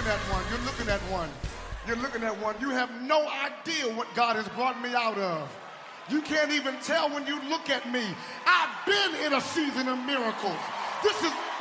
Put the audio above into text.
at one. You're looking at one. You're looking at one. You have no idea what God has brought me out of. You can't even tell when you look at me. I've been in a season of miracles. This is